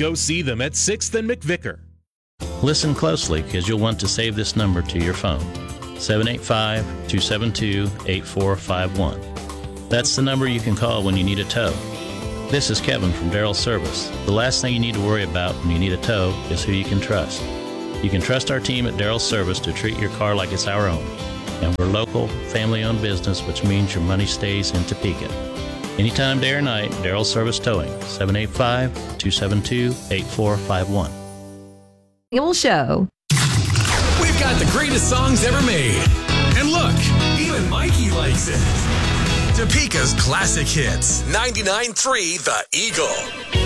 Go see them at 6th and McVicker. Listen closely because you'll want to save this number to your phone. 785-272-8451. That's the number you can call when you need a tow. This is Kevin from Darrell Service. The last thing you need to worry about when you need a tow is who you can trust. You can trust our team at Darrell Service to treat your car like it's our own. And we're local, family-owned business, which means your money stays in Topeka. Anytime, day or night, Darrell Service Towing, 785-272-8451. Show. We've got the greatest songs ever made. And look, even Mikey likes it. Topeka's classic hits, 99.3 The Eagle.